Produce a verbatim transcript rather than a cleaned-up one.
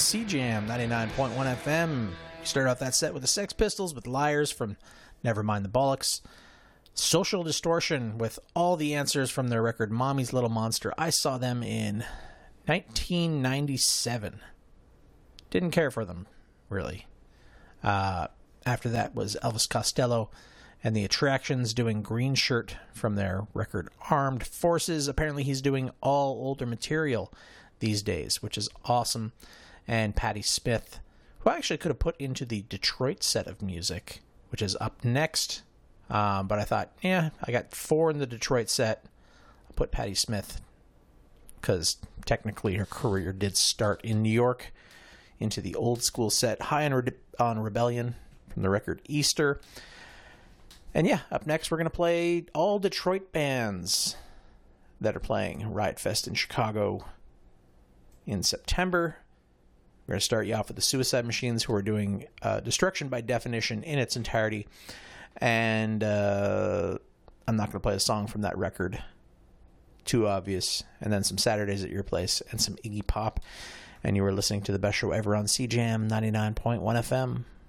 C Jam ninety-nine point one F M. You start off that set with the Sex Pistols with Liars from Nevermind the Bollocks. Social Distortion with All the Answers from their record Mommy's Little Monster. I saw them in nineteen ninety-seven. Didn't care for them, really. Uh, after that was Elvis Costello and the Attractions doing Green Shirt from their record Armed Forces. Apparently he's doing all older material these days, which is awesome. And Patti Smith, who I actually could have put into the Detroit set of music, which is up next. Um, but I thought, yeah, I got four in the Detroit set. I'll put Patti Smith, because technically her career did start in New York, into the old school set, High on, Re- on Rebellion from the record Easter. And yeah, up next we're going to play all Detroit bands that are playing Riot Fest in Chicago in September. We're going to start you off with the Suicide Machines, who are doing uh, Destruction by Definition in its entirety. And uh, I'm not going to play a song from that record. Too obvious. And then some Saturdays at Your Place and some Iggy Pop. And you were listening to the best show ever on C Jam ninety-nine point one F M.